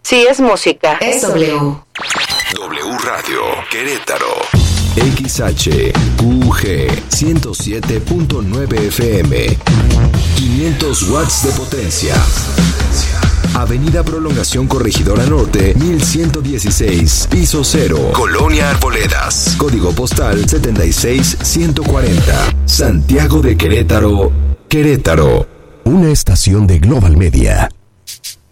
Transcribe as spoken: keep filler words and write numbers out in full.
Si es música, es W. W Radio Querétaro. X H Q G ciento siete punto nueve F M. quinientos watts de potencia. Avenida Prolongación Corregidora Norte, mil ciento dieciséis, piso cero, Colonia Arboledas. Código postal setenta y seis ciento cuarenta. Santiago de Querétaro, Querétaro. Una estación de Global Media.